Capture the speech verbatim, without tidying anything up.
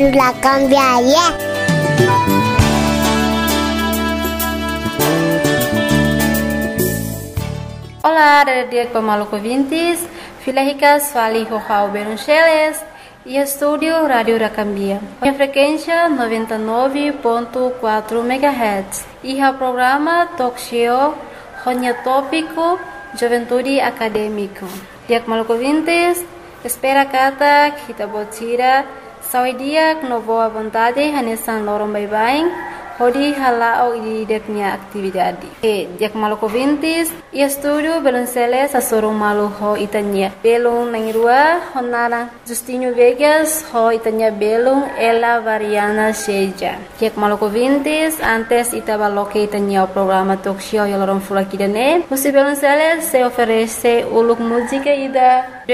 La cambiaria. Olá, dia Pamaluco ouvintes, Filahicas Fali Rojao Beruncheles e estúdio Rádio Racambia. A frequência noventa e nove ponto quatro megahertz e o programa Talk Show Ronya Tópico Juventude Acadêmico. Dia Pamaluco ouvintes, espera kata kita botira saudia no boa vontade hanesan lorong bye-bye. Hodi halao di deknya aktividade. E dia Pamaluco ouvintes, e estúdio Belunceles a sorong malu ho itanya. Belung nangrua honara Justinho Vegas ho itanya belung ela variana seja. Dia Pamaluco ouvintes, antes itabaloke itanya o programa talk show yalorong fulakidane. Musi Belunceles se oferece uluk música ida